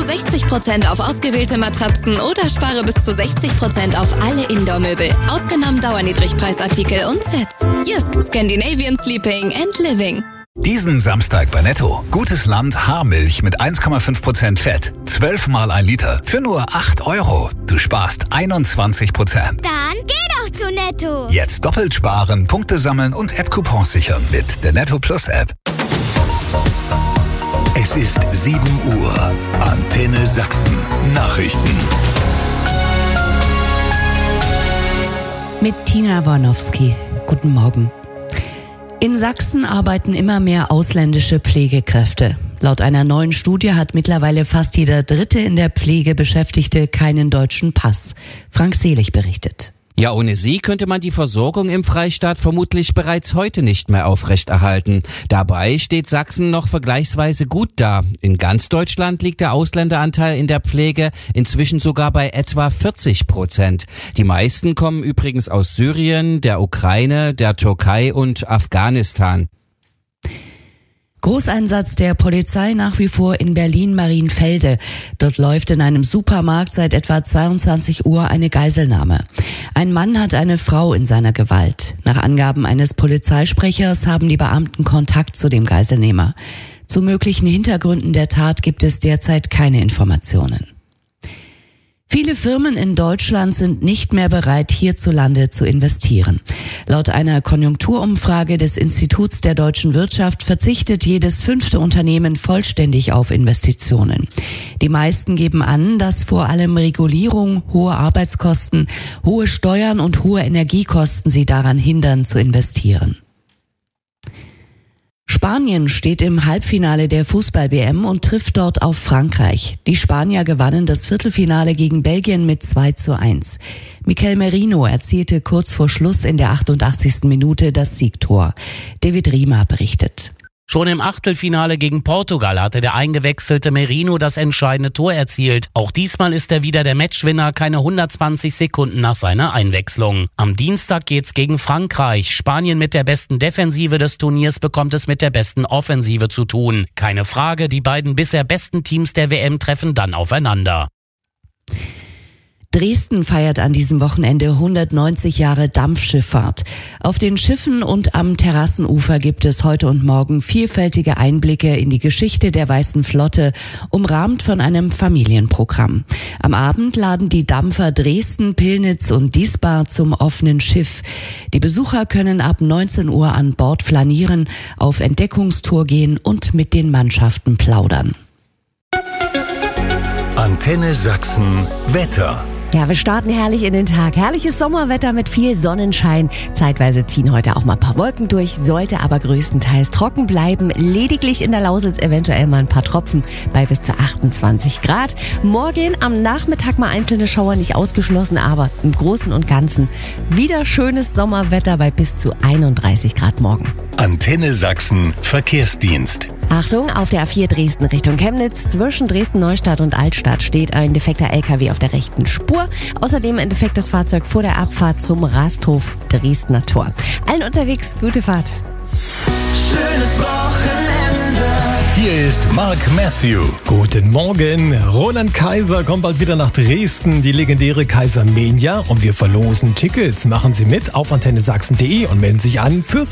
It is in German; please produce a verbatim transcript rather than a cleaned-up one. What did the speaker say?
sechzig Prozent auf ausgewählte Matratzen oder spare bis zu sechzig Prozent auf alle Indoor-Möbel. Ausgenommen Dauerniedrigpreisartikel und Sets. Jysk, Scandinavian Sleeping and Living. Diesen Samstag bei Netto. Gutes Land Haarmilch mit eins Komma fünf Prozent Fett. Zwölfmal ein Liter für nur acht Euro. Du sparst einundzwanzig Prozent. Dann geh doch zu Netto. Jetzt doppelt sparen, Punkte sammeln und App-Coupons sichern mit der Netto Plus App. Es ist sieben Uhr. Antenne Sachsen. Nachrichten. Mit Tina Warnowski. Guten Morgen. In Sachsen arbeiten immer mehr ausländische Pflegekräfte. Laut einer neuen Studie hat mittlerweile fast jeder dritte in der Pflege Beschäftigte keinen deutschen Pass. Frank Selig berichtet. Ja, ohne sie könnte man die Versorgung im Freistaat vermutlich bereits heute nicht mehr aufrechterhalten. Dabei steht Sachsen noch vergleichsweise gut da. In ganz Deutschland liegt der Ausländeranteil in der Pflege inzwischen sogar bei etwa vierzig Prozent. Die meisten kommen übrigens aus Syrien, der Ukraine, der Türkei und Afghanistan. Großeinsatz der Polizei nach wie vor in Berlin-Marienfelde. Dort läuft in einem Supermarkt seit etwa zweiundzwanzig Uhr eine Geiselnahme. Ein Mann hat eine Frau in seiner Gewalt. Nach Angaben eines Polizeisprechers haben die Beamten Kontakt zu dem Geiselnehmer. Zu möglichen Hintergründen der Tat gibt es derzeit keine Informationen. Viele Firmen in Deutschland sind nicht mehr bereit, hierzulande zu investieren. Laut einer Konjunkturumfrage des Instituts der deutschen Wirtschaft verzichtet jedes fünfte Unternehmen vollständig auf Investitionen. Die meisten geben an, dass vor allem Regulierung, hohe Arbeitskosten, hohe Steuern und hohe Energiekosten sie daran hindern, zu investieren. Spanien steht im Halbfinale der Fußball-W M und trifft dort auf Frankreich. Die Spanier gewannen das Viertelfinale gegen Belgien mit zwei zu eins. Mikel Merino erzielte kurz vor Schluss in der achtundachtzigsten Minute das Siegtor. David Riemer berichtet. Schon im Achtelfinale gegen Portugal hatte der eingewechselte Merino das entscheidende Tor erzielt. Auch diesmal ist er wieder der Matchwinner, keine hundertzwanzig Sekunden nach seiner Einwechslung. Am Dienstag geht's gegen Frankreich. Spanien mit der besten Defensive des Turniers bekommt es mit der besten Offensive zu tun. Keine Frage, die beiden bisher besten Teams der W M treffen dann aufeinander. Dresden feiert an diesem Wochenende hundertneunzig Jahre Dampfschifffahrt. Auf den Schiffen und am Terrassenufer gibt es heute und morgen vielfältige Einblicke in die Geschichte der Weißen Flotte, umrahmt von einem Familienprogramm. Am Abend laden die Dampfer Dresden, Pillnitz und Diesbar zum offenen Schiff. Die Besucher können ab neunzehn Uhr an Bord flanieren, auf Entdeckungstour gehen und mit den Mannschaften plaudern. Antenne Sachsen Wetter. Ja, wir starten herrlich in den Tag. Herrliches Sommerwetter mit viel Sonnenschein. Zeitweise ziehen heute auch mal ein paar Wolken durch, sollte aber größtenteils trocken bleiben. Lediglich in der Lausitz eventuell mal ein paar Tropfen bei bis zu achtundzwanzig Grad. Morgen am Nachmittag mal einzelne Schauer nicht ausgeschlossen, aber im Großen und Ganzen wieder schönes Sommerwetter bei bis zu einunddreißig Grad morgen. Antenne Sachsen Verkehrsdienst. Achtung, auf der A vier Dresden Richtung Chemnitz. Zwischen Dresden-Neustadt und Altstadt steht ein defekter L K W auf der rechten Spur. Außerdem ein defektes Fahrzeug vor der Abfahrt zum Rasthof Dresdner Tor. Allen unterwegs, gute Fahrt. Schönes Wochenende. Hier ist Mark Matthew. Guten Morgen. Roland Kaiser kommt bald wieder nach Dresden, die legendäre Kaisermania. Und wir verlosen Tickets. Machen Sie mit auf antenne sachsen punkt de und melden sich an fürs